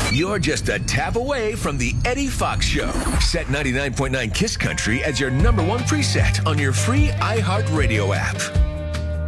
You're just a tap away from the Eddie Fox Show. Set 99.9 Kiss Country as your number one preset on your free iHeartRadio app.